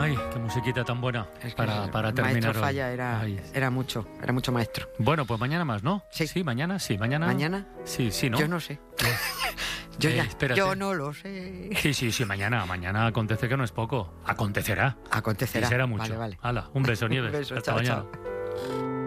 Ay, qué musiquita tan buena Es que para el terminar maestro hoy. Falla era mucho maestro. Bueno, pues mañana más, ¿no? Sí. Mañana. ¿Mañana? Sí, ¿no? Yo no sé. Espérate. Yo no lo sé. Sí, mañana acontece, que no es poco. Acontecerá. Acontecerá. Y será mucho. Vale. Hala, un beso, Nieves. Un beso, Hasta chao, mañana. chao.